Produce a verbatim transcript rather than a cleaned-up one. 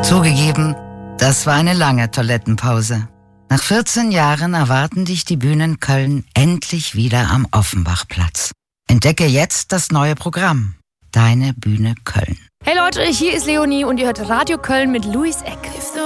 Zugegeben, das war eine lange Toilettenpause. Nach vierzehn Jahren erwarten dich die Bühnen Köln endlich wieder am Offenbachplatz. Entdecke jetzt das neue Programm. Deine Bühne Köln. Hey Leute, hier ist Leonie und ihr hört Radio Köln mit Luis Eck.